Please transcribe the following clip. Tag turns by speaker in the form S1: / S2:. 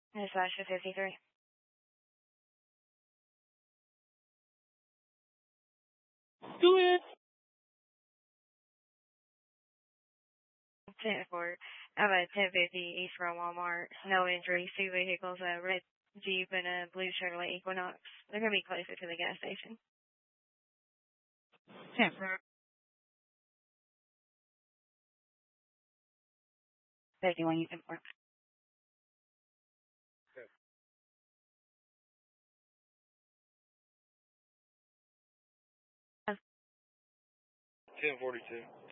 S1: Sasha 53.
S2: Do it.
S1: 10-4. I'm at 1050 East Row Walmart. No injuries. Two vehicles, a red Jeep and a blue Chevrolet Equinox. They're going to be closer to the gas station.
S2: 10-4.
S1: 51, you can work.
S3: 1042.